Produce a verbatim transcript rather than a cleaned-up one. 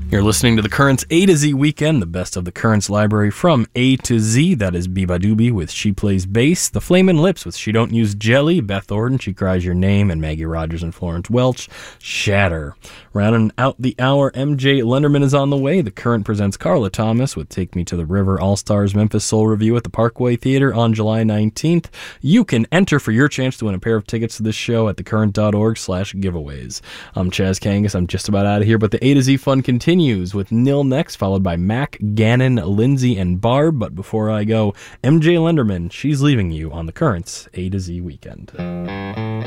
You're listening to the Currents A to Z Weekend, the best of the Currents library from A to Z. That is Biba Doobie with She Plays Bass, The Flamin' Lips with She Don't Use Jelly, Beth Orton, She Cries Your Name, and Maggie Rogers and Florence Welch, Shatter. Rounding out the hour, M J Lenderman is on the way. The Current presents Carla Thomas with Take Me to the River All-Stars Memphis Soul Review at the Parkway Theater on July nineteenth. You can enter for your chance to win a pair of tickets to this show at thecurrent.org slash giveaways. I'm Chaz Kangas. I'm just about out of here, but the A to Z fun continues with Nil next, followed by Mac, Gannon, Lindsay, and Barb. But before I go, M J Lenderman, she's leaving you on the Currents A to Z Weekend.